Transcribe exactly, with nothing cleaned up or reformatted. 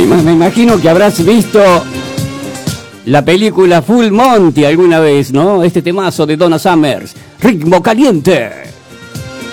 me, me imagino que habrás visto la película Full Monty alguna vez, ¿no? Este temazo de Donna Summers, Ritmo Caliente.